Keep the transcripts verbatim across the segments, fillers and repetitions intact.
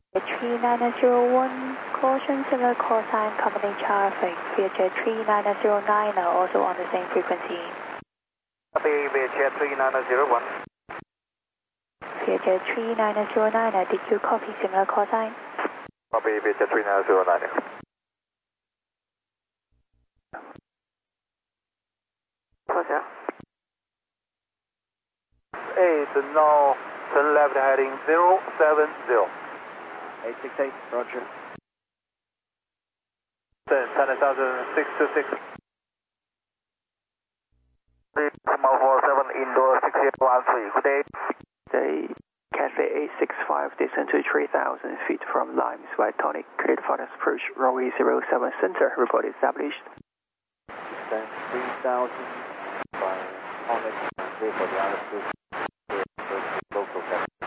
three nine zero one, caution similar call sign company traffic, Vietjet three nine zero nine also on the same frequency. Copy, Vietjet three nine zero one. Vietjet three nine zero nine, did you copy similar call sign? Copy, Vietjet three nine zero nine. Roger. eight, now turn left heading zero seven zero. eight six eight, roger. ten thousand six two six. Small four seven, indoor six zero one three, good day. The Cathay eight six five, descend to three thousand feet from Limes by Tonic, cleared for the approach, runway zero seven center, report established. Descend three thousand by Tonic, cleared for the altitude. Local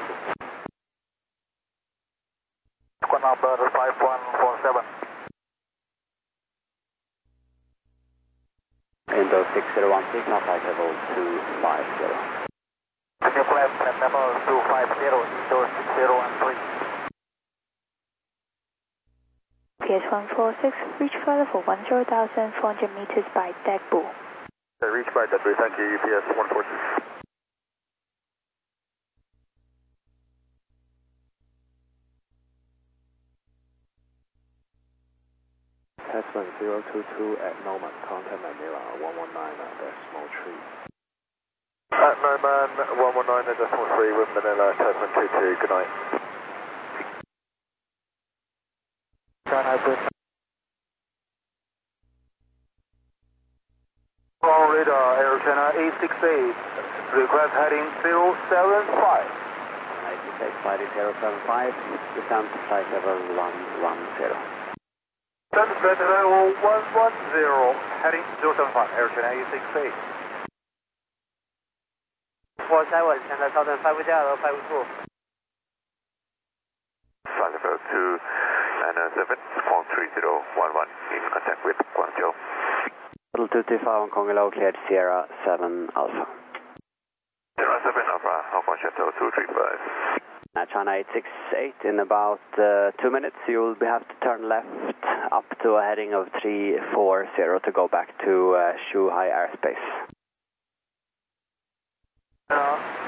Squad number five one four seven. Indo six zero one six, now flight level two five zero. New flight level two five zero, Indo six zero one three. P S one four six, reach flight level one zero thousand four hundred meters by Dagbu. Reach by Dagbu, thank you, U P S one four six. Tasman zero two two at Norman, contact Manila one one nine decimal three. At Norman one one nine decimal three with Manila, Tasman two two, good night. On radar, Air China eight six eight, request heading zero seven five. eight six eight, flight is zero seven five, descent flight level one one zero. Descent flight level one one zero, heading zero seven five, Air China eight six eight. four seven, ten thousand five zero five two. Flight level two nine seven four three zero one one, in contact with Guangzhou. Total two two five, Hong Kong Hello, cleared Sierra seven Alpha. Sierra seven Alpha, Hong Kong Shuttle two three five. Now China eight six eight, in about uh, two minutes you will have to turn left up to a heading of three four zero to go back to uh, Shuhai airspace. Uh.